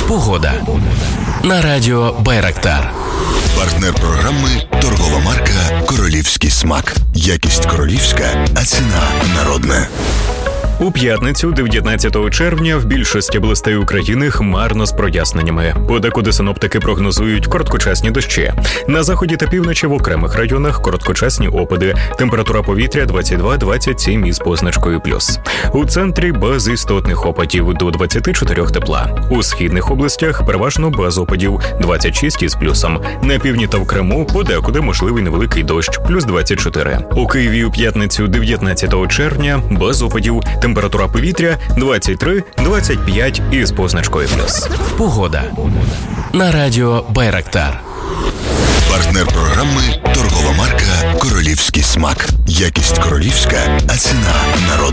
Погода. На радіо Байрактар. Партнер програми – торгова марка «Королівський смак». Якість королівська, а ціна народна. У п'ятницю, 19 червня, в більшості областей України хмарно з проясненнями. Подекуди синоптики прогнозують короткочасні дощі. На заході та півночі в окремих районах короткочасні опади. Температура повітря 22-27 із позначкою плюс. У центрі без істотних опадів до 24 тепла. У східних областях переважно без опадів 26 із плюсом. На півдні та в Криму подекуди можливий невеликий дощ плюс 24. У Києві у п'ятницю, 19 червня, без опадів. Температура повітря 23-25 із позначкою плюс. Погода. На радіо Байрактар. Партнер програми – торгова марка «Королівський смак». Якість королівська, а ціна народна.